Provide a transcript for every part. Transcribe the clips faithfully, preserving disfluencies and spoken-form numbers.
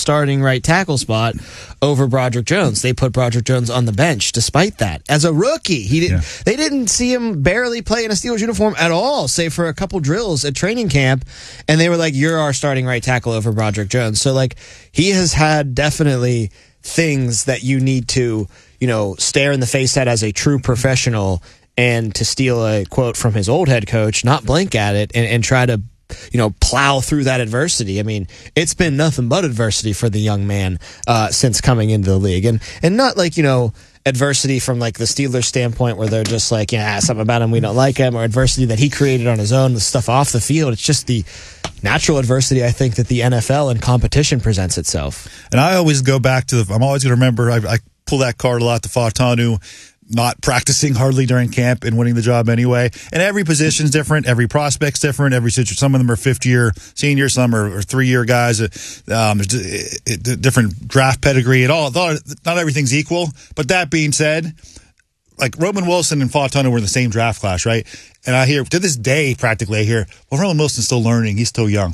starting right tackle spot over Broderick Jones. They put Broderick Jones on the bench despite that. As a rookie, he didn't. Yeah. They didn't see him barely play in a Steelers uniform at all, save for a couple drills at training camp, and they were like, "You're our starting right tackle over Broderick Jones." So, like, he has had definitely things that you need to, you know, stare in the face at as a true professional, and to steal a quote from his old head coach, not blink at it, and, and try to, you know, plow through that adversity. I mean, it's been nothing but adversity for the young man uh, since coming into the league. And and not like, you know, adversity from like the Steelers standpoint where they're just like, yeah, something about him, we don't like him, or adversity that he created on his own, the stuff off the field. It's just the natural adversity, I think, that the N F L and competition presents itself. And I always go back to the, I'm always going to remember, I, I pull that card a lot, the Fautanu not practicing hardly during camp and winning the job anyway. And every position's different. Every prospect's different. Every situation. Some of them are fifth-year seniors. Some are, are three-year guys. Um, there's different draft pedigree. It all, not everything's equal. But that being said, like Roman Wilson and Fautanu were in the same draft class, right? And I hear, to this day, practically, I hear, well, Roman Wilson's still learning. He's still young.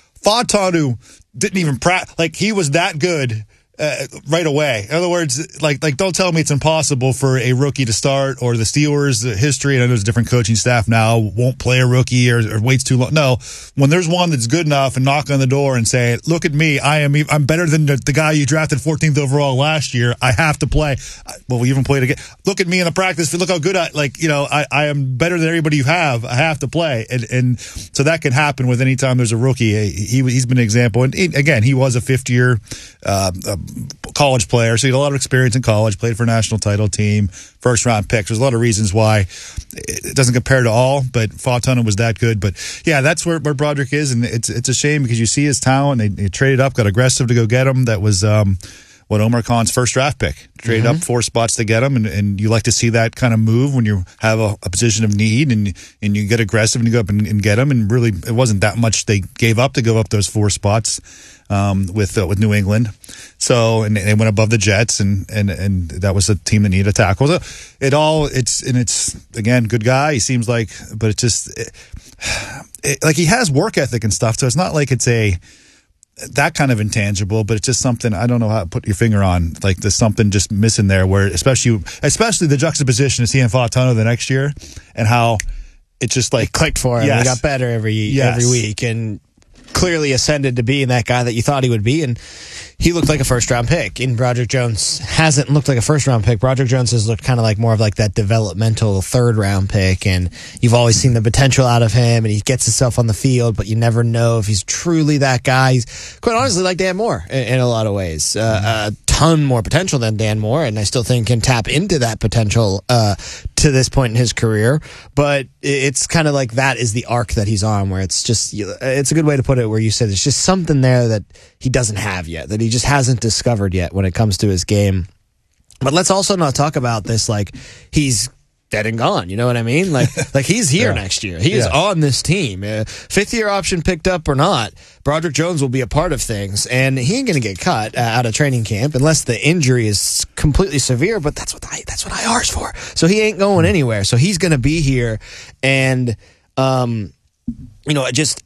Fautanu didn't even practice. Like, he was that good Uh, right away. In other words, like, like, don't tell me it's impossible for a rookie to start, or the Steelers' the history, and I know there's a different coaching staff now, won't play a rookie or, or waits too long. No, when there's one that's good enough and knock on the door and say, look at me, I am, I'm better than the, the guy you drafted fourteenth overall last year. I have to play. Well, we even played again. Look at me in the practice. Look how good I, like, you know, I, I am better than everybody you have. I have to play. And, and so that can happen with any time there's a rookie. He, he's been an example. And he, again, he was a fifth year, uh, uh, college player, so he had a lot of experience in college, played for a national title team, first round pick. There's a lot of reasons why it doesn't compare to all, but Fautanu was that good. But yeah, that's where, where Broderick is, and it's it's a shame because you see his talent. They, they traded up, got aggressive to go get him. That was um, what Omar Khan's first draft pick. Traded mm-hmm. up four spots to get him, and, and you like to see that kind of move when you have a, a position of need, and and you get aggressive and you go up and, and get him. And really, it wasn't that much they gave up to go up those four spots um, with uh, with New England. So, and they went above the Jets, and, and, and that was a team that needed a tackle. So it all, it's, and it's, again, good guy, he seems like, but it just, it, it, like, he has work ethic and stuff, so it's not like it's a, that kind of intangible, but it's just something, I don't know how to put your finger on, like, there's something just missing there, where, especially, especially the juxtaposition of seeing Fautanu the next year, and how it just, like, it clicked for him, yes. He got better every, yes. every week, and clearly ascended to being that guy that you thought he would be, and he looked like a first-round pick. And Broderick Jones hasn't looked like a first-round pick. Broderick Jones has looked kind of like more of like that developmental third-round pick, and you've always seen the potential out of him, and he gets himself on the field, but you never know if he's truly that guy. He's quite honestly like Dan Moore in, in a lot of ways. Uh, a ton more potential than Dan Moore, and I still think can tap into that potential uh, to this point in his career. But it's kind of like that is the arc that he's on, where it's just, it's a good way to put it, where you said it's just something there that he doesn't have yet, that he just hasn't discovered yet when it comes to his game. But let's also not talk about this like he's dead and gone. You know what I mean? Like, like he's here yeah. next year. He yeah. is on this team. Uh, fifth year option picked up or not, Broderick Jones will be a part of things, and he ain't going to get cut uh, out of training camp unless the injury is completely severe. But that's what I, that's what I R's for. So he ain't going anywhere. So he's going to be here, and um, you know, just.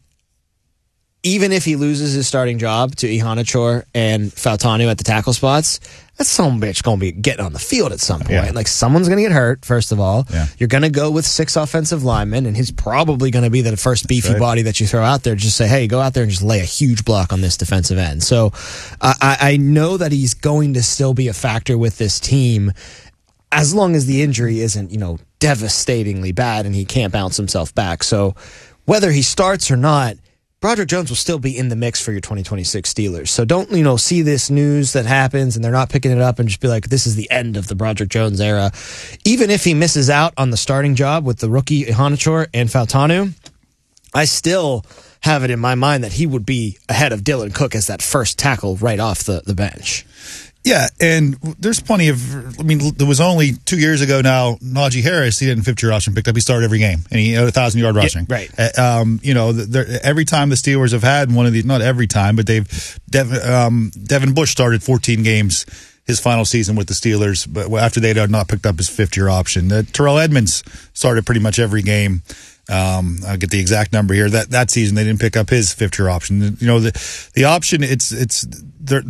Even if he loses his starting job to Iheanacho and Fautanu at the tackle spots, that son of a bitch going to be getting on the field at some point. Yeah. Like, someone's going to get hurt, first of all. Yeah. You're going to go with six offensive linemen, and he's probably going to be the first beefy right. body that you throw out there. Just say, hey, go out there and just lay a huge block on this defensive end. So I, I know that he's going to still be a factor with this team as long as the injury isn't, you know, devastatingly bad and he can't bounce himself back. So whether he starts or not, Broderick Jones will still be in the mix for your twenty twenty-six Steelers. So don't, you know, see this news that happens and they're not picking it up and just be like, this is the end of the Broderick Jones era. Even if he misses out on the starting job with the rookie Iheanacho and Fautanu, I still have it in my mind that he would be ahead of Dylan Cook as that first tackle right off the, the bench. Yeah, and there's plenty of, I mean, there was only two years ago now, Najee Harris, he didn't fifth-year option picked up. He started every game, and he had a thousand-yard rushing. Yeah, right. Uh, um, you know, every time the Steelers have had one of these, not every time, but they've, Dev, um, Devin Bush started fourteen games his final season with the Steelers, but after they had not picked up his fifth-year option. Uh, Terrell Edmonds started pretty much every game. Um, I'll get the exact number here. That that season, they didn't pick up his fifth-year option. You know, the the option, it's, it's, they're,